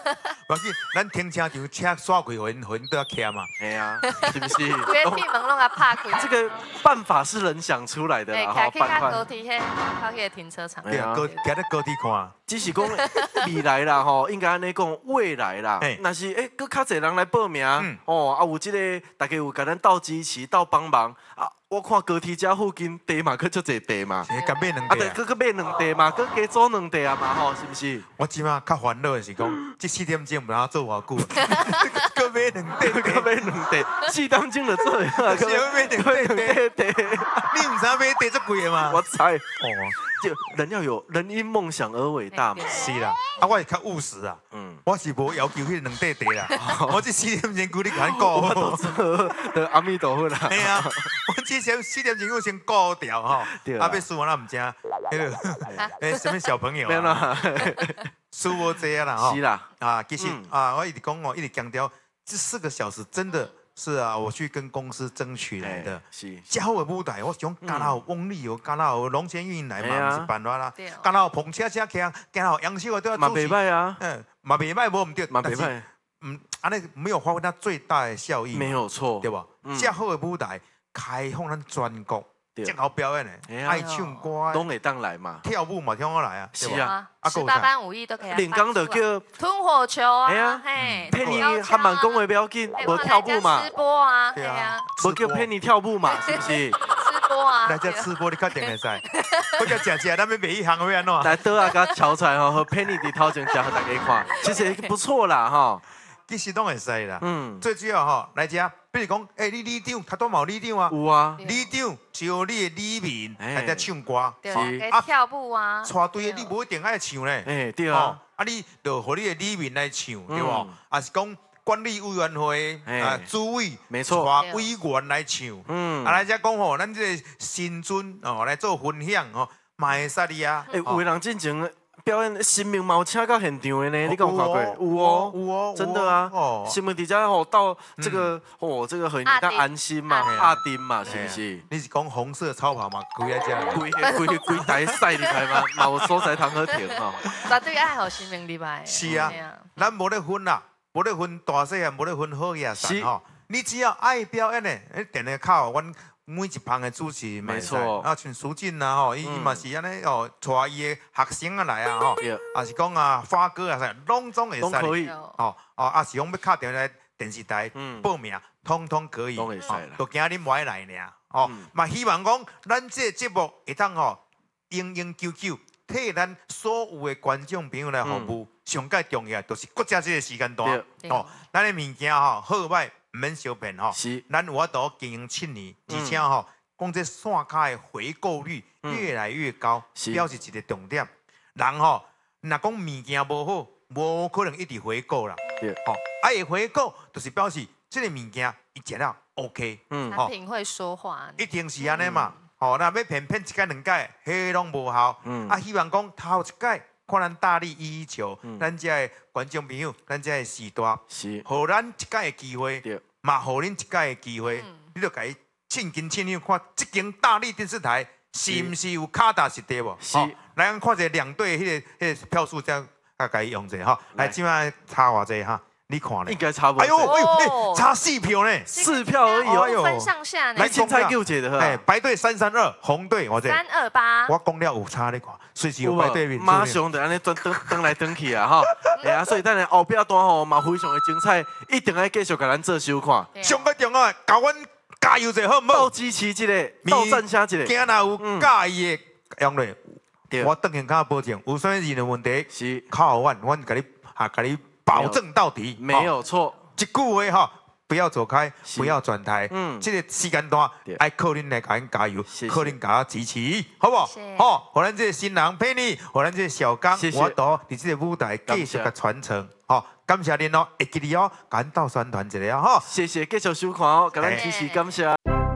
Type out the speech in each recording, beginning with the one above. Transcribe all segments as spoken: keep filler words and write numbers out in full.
无要紧，咱停车场车刷开，人人都要徛嘛。 哎呀，是不是？ 连屁门拢甲拍开。 这个办法是人想出来的对， 啦， 徛去较高办铁迄靠迄个停车场。 对啊，高徛在高铁看。 只是讲未来啦，吼，应该安尼讲未来啦。若是诶，搁较侪人来报名，哦，啊有即个大家有甲咱斗支持、斗帮忙啊。我看高铁遮附近地嘛，搁足侪地嘛， 甲买两啊， 地对，搁搁买两地嘛，搁加租两地啊嘛，吼，是不是？ 我即马较烦恼的是讲，这四点钟不知做偌久，搁买两地， 搁买两地，四点钟就做啊， 是要买两地地，你唔知买地足贵的嘛？ 我猜，哦，就人要有人因梦想而伟大嘛， 是啦，啊，我是较务实啊，嗯，我是无要求迄两地地啦，我这四点钟估你赶紧顾， 我都做阿弥陀佛啦， 哎呀，我这先四点钟我先顾掉吼，啊，要输我那唔正，迄个诶什么小朋友啊，输我这样啦吼， 是啦， 啊，其实啊，我一直讲哦，一直强调，这四个小时真的。是啊，我去跟公司争取来的。是，加好的舞台，我想加到翁立友，加到龙泉运来嘛，不是办法啦。加到彭车车强，加到杨秀都要主持。嘛袂歹啊， 嗯，嘛袂歹，无唔对。 嘛袂歹。 嗯，安尼没有发挥它最大的效益。 没有错， 对吧？加好的舞台，开放咱全国。正好表演的，爱唱歌， 拢会当来嘛， 跳舞嘛，跳我来啊， 是啊， 十八般武艺都可以。 连刚就叫吞火球啊， 哎呀， 嘿， 佩妮还蛮恭维不要紧，我跳舞嘛， 吃播啊，对啊， 我叫佩妮跳舞嘛，是不是？ 吃播啊， 来这吃播你确定会使？我叫食食，咱要卖一行会安怎？ 来倒啊，甲敲出来吼，和佩妮伫头前食，互大家看，其实不错啦哈。 其实拢会使啦，嗯，最主要吼来遮，比如讲，诶，你里长，他都冇里长啊， 有啊， 里长招你的里民来遮唱歌， 是啊，跳舞啊， 带队的你不一定爱唱咧， 诶，对啊， 啊，你就和你的里民来唱，对无？啊是讲管理委员会啊，主委， 没错， 带委员来唱，嗯，啊来遮讲吼，咱这个新春哦来做分享吼，嘛会使哩啊， 诶，有的人进前。表演新民嘛有请到现场的呢，你敢有看过？有哦， 有哦， 真的啊！新民底下吼到这个哦，这个很他安心嘛，阿丁嘛，是不是？ 你是讲红色超跑嘛？规在遮， 规规规台赛入来嘛，嘛有所在通好停吼。 绝对爱好新民入来。 是啊，咱无咧分啦，无咧分大细汉，无咧分好野散吼。你只要爱表演的，你定咧靠阮。每一旁的主持没错，啊，像苏静呐吼，伊伊嘛是安尼哦，带伊的学生啊来啊吼，啊是讲啊发歌啊啥，拢总会使， 可以， 哦哦，啊是讲要敲电话来电视台报名，通通可以， 都会使啦， 都惊恁袂来尔，哦，嘛希望讲咱这节目会当吼，永永久久替咱所有的观众朋友来服务，上介重要就是国家这个时间段，哦，咱的物件吼好歹。唔免小骗吼，是，咱有法度经营七年，而且吼，讲这线卡的回购率越来越高，表示一个重点。人吼，若讲物件无好，无可能一直回购啦。吼，啊会回购，就是表示这个物件伊食了 OK。 嗯，产品会说话。 一定是安尼嘛。吼，那要骗骗一届两届，迄拢无效。嗯，啊，希望讲头一届。看咱大力依求，咱这的观众朋友，咱这的时代，是，互咱一届的机会，嘛，互恁一届的机会，你就甲伊亲近亲友看，这间大力电视台是毋是有卡达实地无？是，来看者两队迄个迄个票数，再啊，甲伊用者哈，来，即摆差偌济哈。你看咧， 应该差不多。 哎呦，哎呦，差四票呢， 四票而已哦，分上下呢。 来青菜救姐的， 哎，白队三三二，红队我这三二八。 我讲了有差你看，随时有白队面。 马上就安尼转转转来转去啊哈！哎呀，所以等下后壁段吼嘛非常的精彩，一定要继续甲咱做收看。 上个重要，甲阮加油者好唔好？ 斗支持一个，斗赞声一个。 今若有介意的杨磊，我邓先卡保证，有啥任何问题是靠阮，阮甲你啊甲你保证到底， 没有错。 一句话哈，不要走开，不要转台。嗯，这个时间段爱靠恁来甲恁加油，靠恁甲我支持，好不好？好，互咱这个新人陪你，互咱这个小刚，我都伫这个舞台继续甲传承。好，感谢恁哦，会记得哦，甲咱斗宣传一下哦，哈。 谢谢，继续收看哦，甲咱支持，感谢。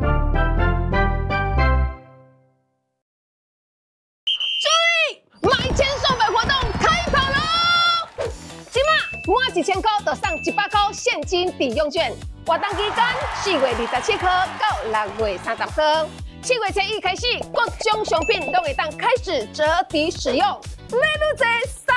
注意，买钱送费活动开跑喽！今嘛满一千块就送一百块现金抵用券，活动期间四月二十七号到六月三十号，七月初一开始，各种商品都会当开始折抵使用，买愈多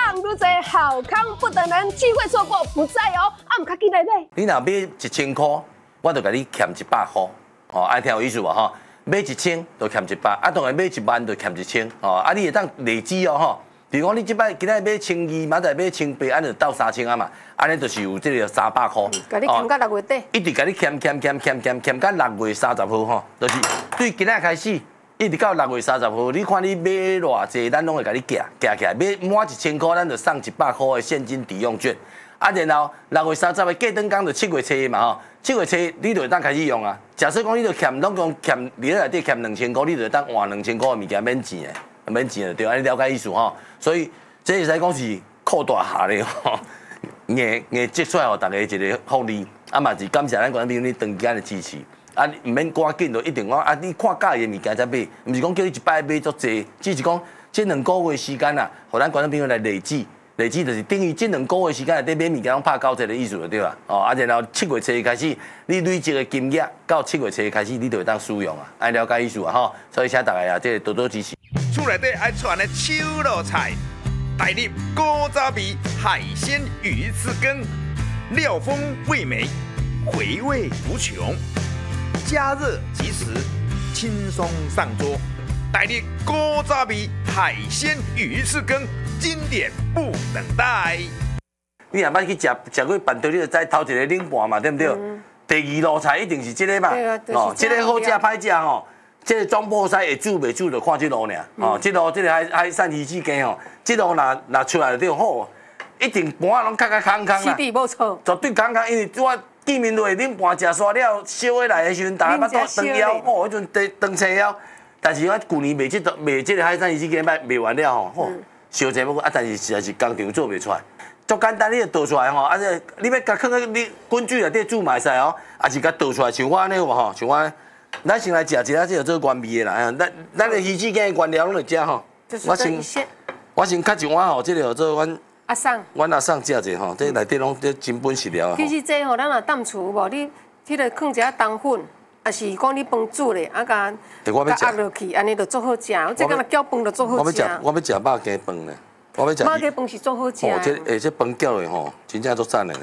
康如这好康不等人，机会错过不再哦。啊，唔卡记得买。 你若买一千块，我就甲你欠一百块，哦，安听有意思无吼？买一千就欠一百，啊，当然买一万就欠一千，哦，啊，你会当累积哦吼。比如讲，你即摆今仔买千二，明仔买千八，安就到三千啊嘛，安尼就是有即个三百块。 甲你欠到六月底。 一直甲你欠欠欠欠欠欠到六月三十号吼，就是对今仔开始。一直到六月三十号，你看你买偌济，咱拢会甲你夹夹起来。买满一千块，咱就送一百块的现金抵用券。啊，然后六月三十的过灯工就七月初嘛吼，七月初你就会当开始用啊。假设讲你就欠拢讲欠伫咧内底欠两千块，你就会当换两千块的物件免钱的，免钱的对，安尼了解意思吼。所以这会使讲是扩大下咧吼，硬硬积出来互大家一个福利。啊嘛是感谢咱观众朋友你长时间的支持。啊，唔免赶紧就一定讲啊！你看介意的物件才买，唔是讲叫你一摆买足济，只是讲这两个月时间啊，互咱观众朋友来累积，累积就是等于这两个月时间内底买物件拢拍九折的意思就对啦。哦，啊，然后七月初开始，你累积的金额到七月初开始，你就会当使用啊，爱了解意思啊吼。所以请大家啊，这多多支持。 厝内底爱串的手路菜，带入古早味海鲜鱼翅羹，料丰味美，回味无穷。加热即食，轻松上桌。带你古早味海鲜鱼翅羹，经典不等待。 你若捌去食食过板豆，你就知头一个冷盘嘛，对不对？嗯、第二路菜一定是这个嘛。 对啊，就是、 哦，这个好食歹食吼，这个装菠菜会煮袂煮就看这路尔。嗯、哦，这路这个海海产鱼翅羹吼，这路若若出来就好，一定盘啊拢卡卡空空啦。 起底无错。 绝对空空，因为我。见面落冷盘食煞了，烧起来的时阵，大家巴肚长腰，哦，迄阵长长青腰。但是我旧年卖这卖这个海产鱼翅羹卖卖完了吼，吼烧济不过啊，但是实在是工厂做袂出来。足简单，你就倒出来吼，啊这你要甲放在你滚水内底煮嘛会使哦，啊是甲倒出来，像我安尼有无吼？像我，咱先来食一下这个做原味的啦，咱咱的鱼翅羹的原料拢会食吼。我先我先较一碗吼，这个做阮。 阿送， 阮阿送食者吼，这内底拢这真本实料。 其实这吼，咱若淡厝无，你迄个放一下冬粉，啊是讲你饭煮咧，啊甲甲压落去，安尼就做好食。我这敢若搅饭就做好食。 我要食，我要食肉鸡饭咧，我要食。 肉鸡饭是做好食。 哦，这诶，这饭搅落吼，真正足赞的咧。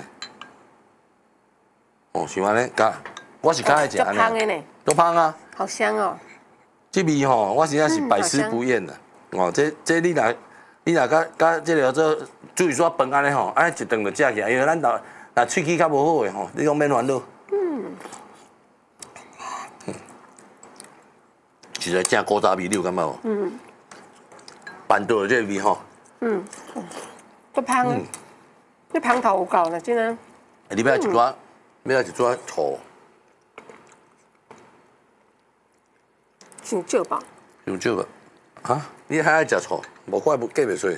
哦，像安尼，甲我是较爱食安尼。 足香的呢。 足香啊！ 好香哦。 这味吼，我真正是百吃不厌的。哦，这这你若你若甲甲这个做。注意说饭安尼吼，安尼一顿就食起来，因为咱若若喙齿较无好诶吼，你拢免烦恼。嗯。嗯。实在正古早味，你有感觉无？嗯。板豆的这个味吼。嗯。 足香啊！你香头有够啦，真啊。 里边一撮，要一撮醋。 伤少吧？ 伤少吧？啊？你还爱食醋？无怪无计袂衰。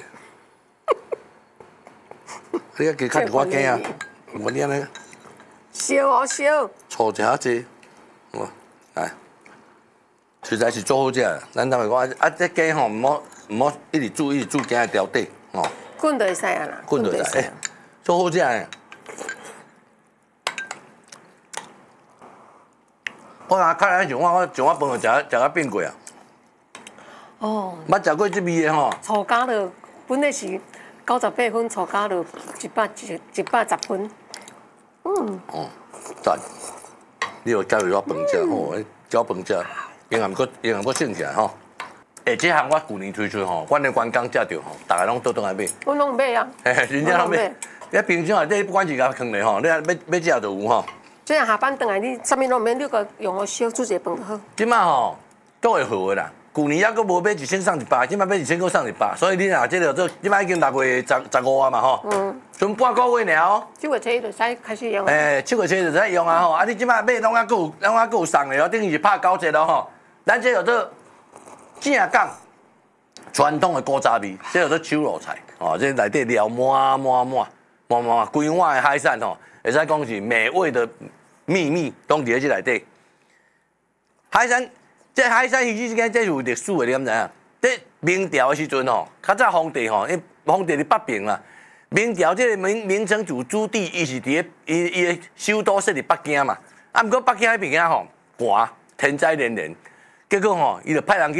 你个加较一寡羹啊，无你安尼。 烧哦烧。 醋食较济，哇，来，实在是做好食啦。咱头话讲，啊，这羹吼，唔好唔好一直煮一直煮，羹会掉底，吼。 滚就会使啊啦。 滚就会使，哎，做好食诶。我若较来像我，我像我饭就食食到变过啊。哦。捌食过这味诶吼。 醋加了，本来是。九十八分，醋加了一百一一百十分。嗯。哦， 赞！你有加入我饭食吼，交饭食，营养阁营养阁升起来吼。哎，这项我旧年推出吼，阮的员工食着吼，大家拢倒倒来买。 我拢买啊。 嘿嘿，真正拢买。你冰箱内底不管是甲放咧吼，你要要食就有吼。 这样下班回来，你啥物拢免，你个用个烧煮一个饭就好。 即摆吼都会好个啦。旧年还阁无买一千送一百，即摆买一千阁送一百，所以你若即个做，即摆已经六月十十五啊嘛吼，嗯，剩半个月尔哦。 七月初就使开始用。 诶，七月初就使用啊吼，啊你即摆买拢还阁有，拢还阁有送的哦，等于是拍九折咯吼。咱这叫做正港传统的古早味，这叫做手路菜哦，这内底料满满满满满规碗的海产吼，会使讲是美味的秘密，拢伫咧这内底。海产。这海产鱼翅羹，这是有历史的，你敢知影？这明朝的时阵吼，较早皇帝吼，因皇帝伫北平啦。明朝这个明明成祖朱棣，伊是伫咧伊伊的首都设伫北京嘛。啊，毋过北京迄边啊吼，寒天灾连连，结果吼，伊就派人去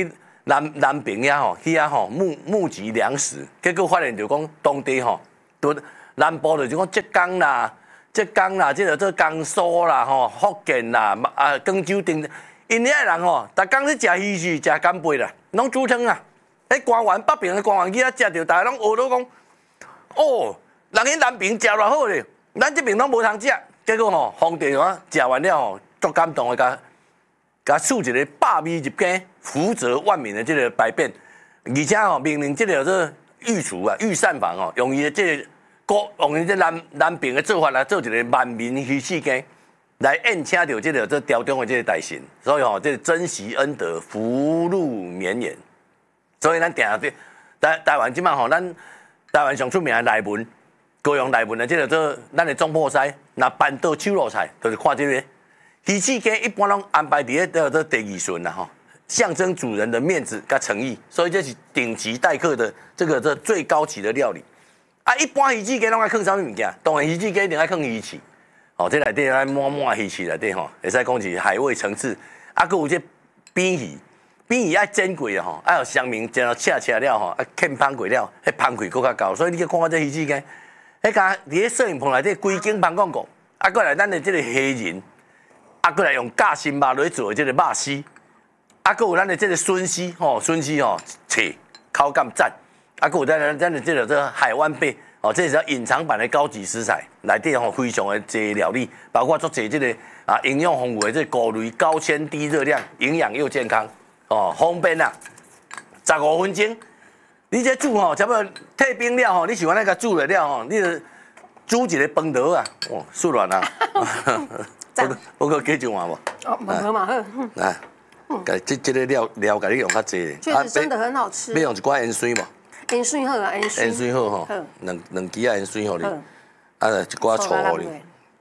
南南平遐吼，去遐吼募募集粮食，结果发现就讲当地吼，都南部就是讲浙江啦、浙江啦，即个做江苏啦、吼福建啦、啊广州等，因遐人吼，逐工咧食鱼翅、食干贝啦，拢煮汤啊。迄官员北平的官员去遐食着，大家拢学到讲，哦，人喺南平食偌好咧，咱这边拢无通食。结果吼，皇帝啊食完了吼，足感动的甲。甲赐一个百米入京、福泽万民的这个百变，而且吼命令这个做御厨啊、御膳房哦，用伊的这个国用伊这南南平的做法来做一个万民鱼翅羹，来宴请到这个做朝中的这个大臣，所以吼、哦，这个珍惜恩德、福禄绵延。所以咱定下台台湾即摆吼，咱台湾上出名的内文，高雄内文的这个做咱的中破西，那板豆手路菜，就是看这个。鱼翅羹一般拢安排伫个叫第二顺啦吼，象征主人的面子甲诚意，所以这是顶级待客的这个这最高级的料理。啊，一般鱼翅羹拢爱放啥物物件？当然鱼翅羹一定爱放鱼翅，哦，这内底爱满满鱼翅内底吼，会使讲是海味层次。啊，佮有这扁鱼，扁鱼爱煎过啊吼，爱有香明煎到赤赤了吼，啊欠芳过了，迄芳气更较高。所以你去看看这鱼翅羹，迄家伫个摄影棚内底规景芳广告，啊，过来咱的这个黑人。啊，过来用架心肉来做的这个肉丝，啊，佮有咱的这个笋丝吼，笋丝吼，切口感赞，啊，佮有咱咱的这个这个海湾贝，哦，这是隐藏版的高级食材，内底吼非常的济料理，包括做济这个啊营养丰富的这菇类，高纤低热量，营养又健康，哦，方便啊，十五分钟，你这煮吼，差不多退冰了吼，你喜欢那个煮的了吼，你就煮一个饭盒啊，哇，速软啊。我我搁加一碗无？ 哦，蛮好嘛好。 来，甲这这个料料，甲你用较济。 确实真的很好吃。 要用一寡盐水无？ 盐水好啊，盐水。 盐水好吼，两两支啊盐水互你，啊一寡醋互你。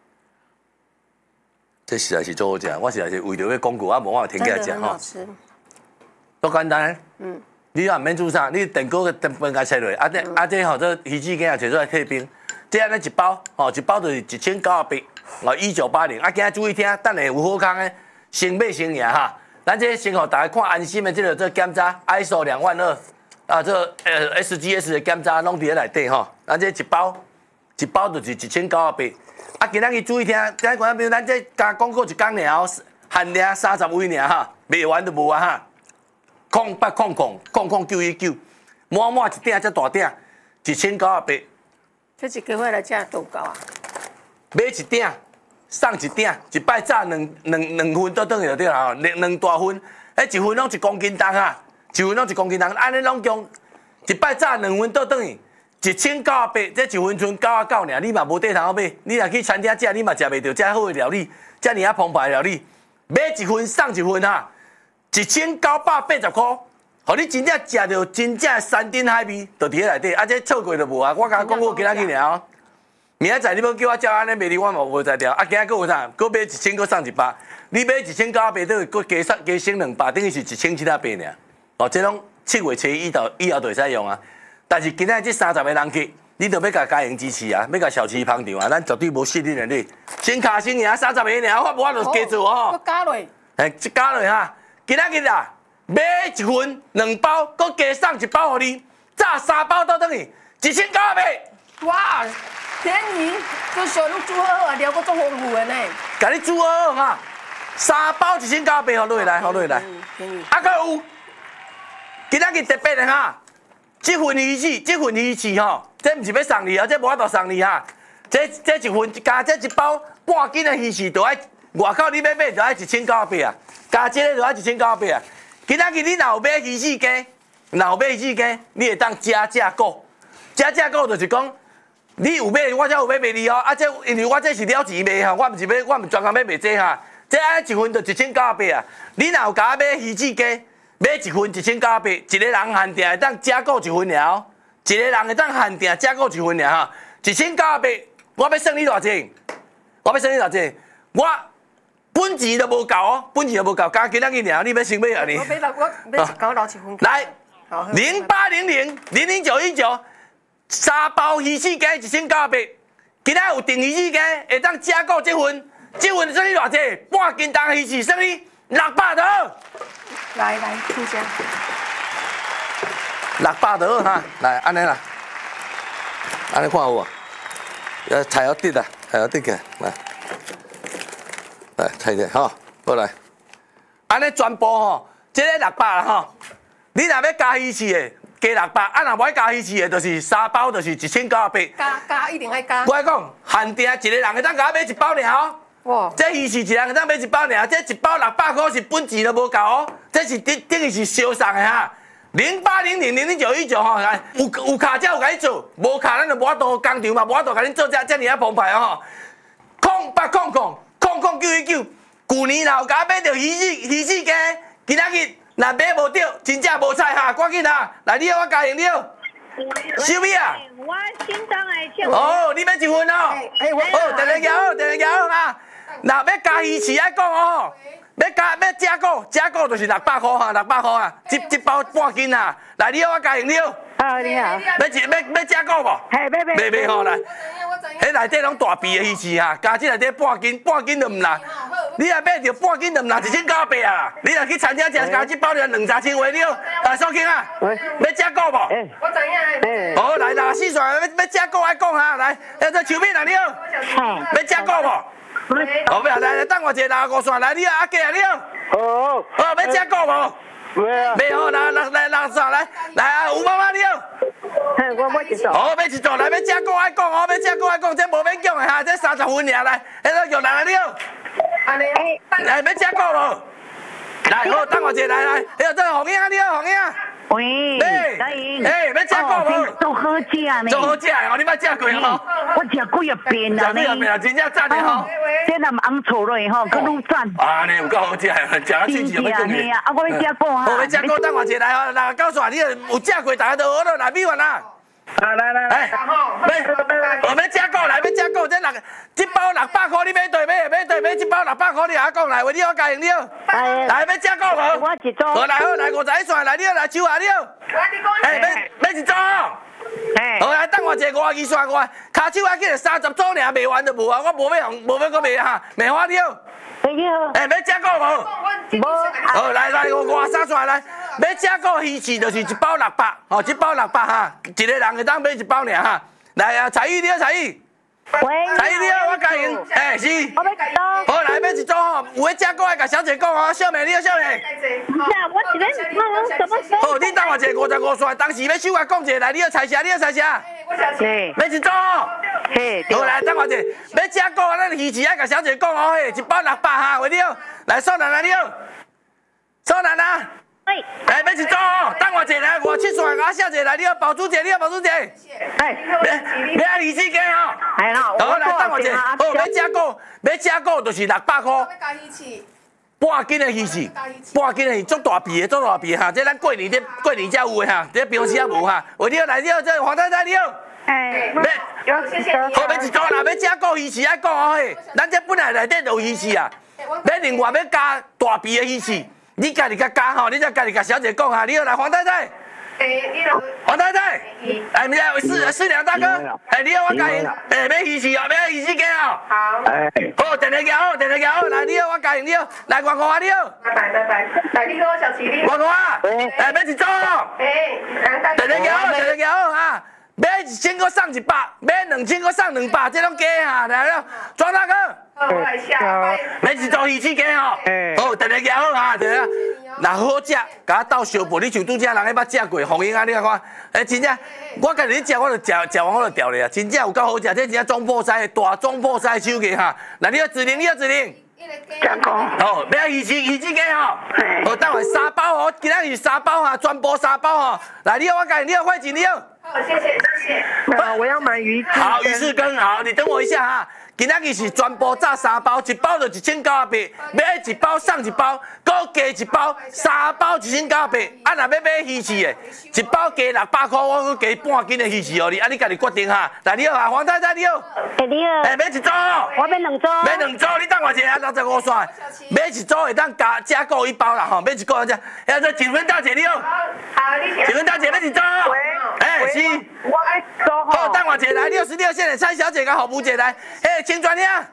这实在是最好食，我实在是为着要广告啊，无法停起来食吼。多简单。嗯。你也毋免煮啥，你电锅个电饭甲切落，啊这啊这吼，这鱼翅羹也摕出来退冰，这安尼一包，吼一包就是一千九百八。哦，一九八零，啊，今仔注意听，等下有好康的，先买先赢哈。咱这先互大家看安心的这个这检查 ，I S O 两万二，啊，这呃 S G S 的检查拢伫咧内底吼。咱这一包，一包就是一千九百八。啊，今仔日注意听，今仔观众朋友，咱这加广告一工尔，限量三十位尔哈，卖完就无啊哈。空八空空空空九一九，满满一鼎才大鼎，一千九百八。 这一个月来价多高啊？ 买一鼎，送一鼎，一摆炸两两两份倒转去就对啦吼，两两大份，迄一份拢一公斤重啊，一份拢一公斤重，安尼拢共一摆炸两份倒转去，一千九百八，这一份剩九啊九尔，你嘛无地通好买，你若去餐厅食，你嘛食袂到遮好的料理，遮尔啊澎湃的料理，买一份送一份哈，一千九百八十块，互你真正食到真正的山珍海味，就伫咧内底，啊这错过就无啊，我甲讲过今仔日尔。明仔载你要叫我照安尼卖你，我嘛无在调。啊，今仔佫有啥？佫买一千，佫送一百。你买一千九百八，等于佫加送加省两百，等于是一千七百八尔。哦，这拢七月初一到以后就会使用啊。但是今仔这三十个人客，你着要甲家营支持啊，要甲小吃捧场啊，咱绝对无失你的你。先卡先赢三十个尔，我我就加做吼。 佫加落。 哎，一加落哈，今仔日啊，买一份两包，佫加送一包互你，炸三包倒等于一千九百八。 哇！便宜，就小你煮好啊，料阁足丰富的呢。 甲你煮好哈，三包一千九百八，好落来，好落来。 便宜。 啊，佫有，今仔日特别的哈，这份鱼翅，这份鱼翅吼，这毋是要送你啊，这无法度送你哈。这这一份加这一包半斤的鱼翅，就爱外口你要买就爱一千九百八啊，加这个就爱一千九百八啊。今仔日你若有买鱼翅羹，若有买鱼翅羹，你会当加价购，加价购就是讲。你有买，我才有买卖你哦。啊，这因为我这是了钱卖哈，我毋是要，我毋专工要卖这哈。这安一份就一千九百八啊。你若有甲我买鱼翅羹，买一份一千九百八，一个人限定会当加购一份尔哦。一个人会当限定加购一份尔哈，一千九百八，我要算你偌济？我要算你偌济？我本钱都无够哦，本钱都无够，加今仔日尔，你要先买啊你？ 我买六，我买一九六一份。 来，零八零零零零九一九。三包鱼翅羹一千九百八，今仔有订鱼翅羹，会当加购这份，这份算你偌济？半斤重鱼翅算你六百多。 来来，请讲。 六百就好哈，来安尼啦，安尼看有无？呃，菜要滴啦，菜要滴起来，来，来菜滴吼，过来，安尼全部吼，这个六百啦吼，你若要加鱼翅的，加六百，啊若无加鱼翅的，就是三包，就是一千九百八。 加加一定爱加。 我讲，限定一个人会当甲我买一包尔哦。 哇！ 这鱼翅一人会当买一包尔，这一包六百块是本钱都无够哦，这是等等于是烧送的哈。零八零零零零九一九吼，来有有卡才有甲你做，无卡咱就无法度工厂嘛，无法度甲恁做遮遮尔啊澎湃哦。空八空空空空九一九，去年老甲买着鱼翅鱼翅鸡，今仔日若买无着，真正无菜哈，赶紧哈，来你我加用了。收米啊！ 我心脏会跳。 哦，你要一份哦。 哎，我哦，定定摇，定定摇哈。若要加鱼翅爱讲哦，要加要加购，加购就是六百块哈，六百块啊，一一包半斤啊。来，你好，我加用了。 好，你好。 要一要要加购无？ 嘿，别别。 袂袂吼来。迄内底拢大鼻的鱼翅哈，加这内底半斤，半斤就唔啦。你若买着半斤就唔啦，一千九百啊。你若去餐厅食，加这包就两三千块了。来，苏庆啊，要加购无？ 我知影。 好，来啦，四川要要加购爱讲哈，来，要做手面来了。要加购无？好，不要来来，等我一下拿五线来，你啊阿姐啊你好。 好。 好，要加购无？ 没有。 没有，来来来来线来，来啊吴妈妈你好。 嘿，我要一组。 好，要一组来，要加购爱讲哦，要加购爱讲，这无免讲的哈，这三十分尔来，迄个玉兰你好。 安尼。 来，要加购无？来，好，等我一下来来，迄个这红英啊你好，红英。 喂， 哎，哎，要加购无？ 做好食呢。 做好食的哦，你捌食过吼？ 我食几啊遍啦食几啊遍啊，真正赞的吼。 这若红醋落吼，佮愈赞。 啊，你有够好食的，食啊喙齿有要滚去。 啊，我要食过哈。 我要食过，等我一下来哦。来，告诉你，有食过，大家都学了来米饭啦。 来来来。 哎，要，我要食过来，要食过，这六，这包六百块，你买对买？买对买？这包六百块，你阿讲来，为你我加用了。来，要食过无？ 我一组。 好，来好，来五十一串，来你好，来手啊你好。哎，要要一组。好，来等我一下五十二串我，骹手还记得三十组尔，卖完就无啊，我无要用，无要搁卖哈，卖花了。 你好。 哎，要食过无？ 无。 好，来来，我五十三串来，要食过鱼翅就是一包六百，吼，一包六百哈，一个人会当买一包尔哈。来啊，彩玉你好，彩玉。 喂。 彩玉你好，我加用。哎，是。 我要一组。 好，来要一组吼，有要食过爱甲小姐讲哦，小妹你好，小妹。 是啊，我一个我什么时候？ 好，你等我一下五十五串，当时要手我讲一下，来，你好彩霞，你好彩霞。 嘿。 要一组。 嘿。 好，来等我一下，要食过咱鱼翅爱甲小姐讲哦，嘿，一包六百哈，为你好。来，素兰啊，你好。素兰啊。 喂。 来，要一组哦，等我一下来，五七串啊，小姐来，你好，宝珠姐，你好，宝珠姐。 哎。 要要鱼翅鸡哦。 系啦。 好，来等我一下，好，要食过，要食过就是六百块。半斤的鱼翅，半斤的鱼，足大皮的，足大皮的哈，这咱过年这过年才有的哈，这平时也无哈。为你好，来你好，这黄太太你好。 哎。 要，好，要一组啦，要食过鱼翅爱讲哦嘿，咱这本来内底就有鱼翅啊，要另外要加大皮的鱼翅，你家己甲加吼，你再家己甲小姐讲哈。你好，来黄太太。 诶，你老。 黄太太，哎，没有四四两大哥，哎，你好，我加用，哎，买鱼翅哦，买鱼翅鸡哦。 好。 哎。 好，定定叫好，定定叫好，来你好，我加用你好，来外国啊你好。 拜拜拜拜，来你好，小琪你好。 外国啊，哎，买一组哦。 诶，来定定叫好，定定叫好哈。买一千个送一百，买两千个送两百，这种假哈，来了，庄大哥。 好，我来下。 买一组鱼翅鸡哦。好，定定叫好哈，对啊。若好食，甲我斗相伴，你像拄则人迄捌食过，红英啊，你看，哎，真正，我家己咧食，我就食食完我就掉咧啊，真正有够好食，这真正中破西，大中破西手艺哈。来，你好，子玲，你好，子玲。 讲讲。 好，要鱼翅鱼翅鸡哦。好，等下三包哦，今仔日三包哈，全部三包哈。来，你好，我家你好，慧锦，你好。 好，谢谢谢谢。 啊，我要买鱼翅。 好，鱼翅羹，好，你等我一下哈。今仔日是全部炸三包，一包就一千九百八，买一包送一包，搁加一包，三包一千九百八。啊，若要买鱼翅的，一包加六百块，我搁加半斤的鱼翅哦，你啊你家己决定哈。来，你好啊，黄太太你好。 哎，你好。 哎，买一组。 我买两组。 买两组，你等我一下，六十五串。买一组会当加加购一包啦吼，买一个这。哎，这请问大姐你好。 好，你请问大姐买一组。 喂。 哎，是。 我爱组好，等我一下来，六十六线的蔡小姐跟侯母姐来，嘿，请转呀。 啊，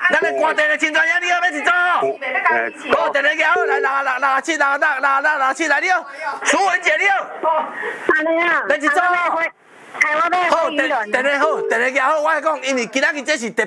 咱咧关电的青专业，你要要一组？好，电的好，来六六六七六六六六六七来了，苏文姐了。 安尼啊， 来一组。 哎，我要好， 飞鱼轮。 电电的好，电的好，我来讲，因为今仔日这是特